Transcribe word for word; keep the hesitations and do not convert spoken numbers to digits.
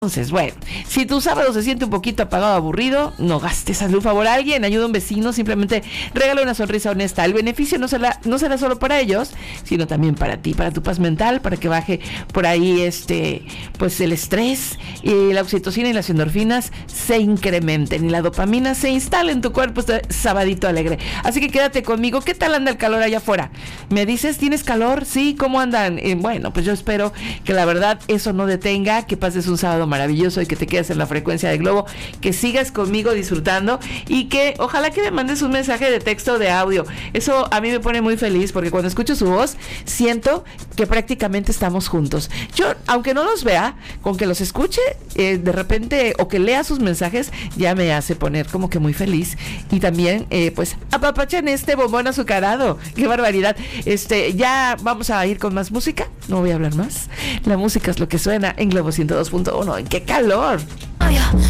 Entonces, bueno, si tu sábado se siente un poquito apagado, aburrido, no gastes, hazle un favor a alguien, ayuda a un vecino, simplemente regala una sonrisa honesta. El beneficio no será, no será solo para ellos, sino también para ti, para tu paz mental, para que baje por ahí este, pues el estrés, y la oxitocina y las endorfinas se incrementen y la dopamina se instale en tu cuerpo este sabadito alegre. Así que quédate conmigo. ¿Qué tal anda el calor allá afuera? ¿Me dices, tienes calor? Sí, ¿cómo andan? Eh, bueno, pues yo espero que la verdad eso no detenga, que pases un sábado maravilloso y que te quedes en la frecuencia de Globo, que sigas conmigo disfrutando y que ojalá que me mandes un mensaje de texto o de audio. Eso a mí me pone muy feliz porque cuando escucho su voz siento que prácticamente estamos juntos. Yo, aunque no los vea, con que los escuche eh, de repente o que lea sus mensajes ya me hace poner como que muy feliz y también eh, pues apapachen este bombón azucarado. ¡Qué barbaridad! Este, ya vamos a ir con más música, no voy a hablar más. La música es lo que suena en Globo ciento dos punto uno. ¡Qué calor!